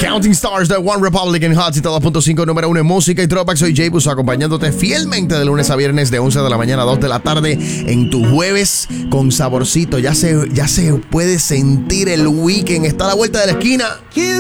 Counting Stars de One Republic en Hot 2.5, número 1 en música y throwback. Soy Jay Buso, acompañándote fielmente de lunes a viernes de 11 de la mañana a 2 de la tarde en tu jueves con saborcito. Ya se puede sentir el weekend. Está a la vuelta de la esquina.